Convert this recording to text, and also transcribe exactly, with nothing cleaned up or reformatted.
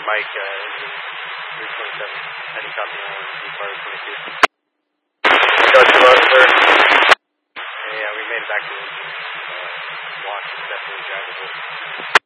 Mike, uh, engine three twenty-seven. Any copy on Deepwater twenty-two? Dutch one, sir. Yeah, we made it back to the engine. Uh, watch is definitely drivable.